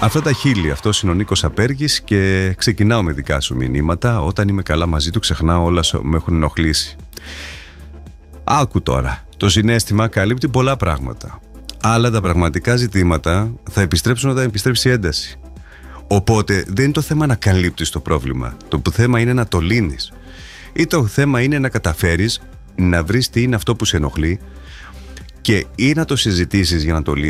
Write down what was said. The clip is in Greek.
Αυτά τα χείλη, αυτός είναι ο Νίκος Απέργης και ξεκινάω με δικά σου μηνύματα. Όταν είμαι καλά μαζί του ξεχνάω όλα με έχουν ενοχλήσει. Άκου τώρα, το συναίσθημα καλύπτει πολλά πράγματα. Αλλά τα πραγματικά ζητήματα θα επιστρέψουν όταν επιστρέψει η ένταση. Οπότε δεν είναι το θέμα να καλύπτεις το πρόβλημα. Το θέμα είναι να το λύνεις. Ή το θέμα είναι να καταφέρεις να βρεις τι είναι αυτό που σε ενοχλεί και ή να το συζητήσεις για να το λύσεις.